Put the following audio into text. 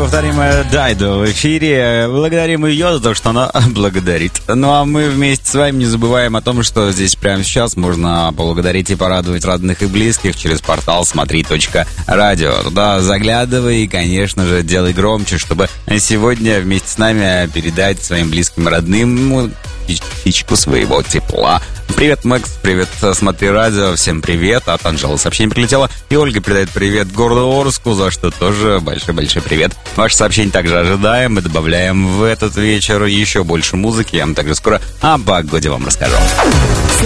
неповторимая Дайдо в эфире. Благодарим ее за то, что она благодарит. Ну а мы вместе с вами не забываем о том, что здесь прямо сейчас можно поблагодарить и порадовать родных и близких через портал смотри.радио. Туда заглядывай и, конечно же, делай громче, чтобы сегодня вместе с нами передать своим близким и родным частичку своего тепла. Привет, Макс, привет, Смотри Радио, всем привет. От Анжелы сообщение прилетело. И Ольга передает привет городу Орску, за что тоже большой-большой привет. Ваше сообщение также ожидаем и добавляем в этот вечер еще больше музыки. Я вам также скоро о погоде вам расскажу.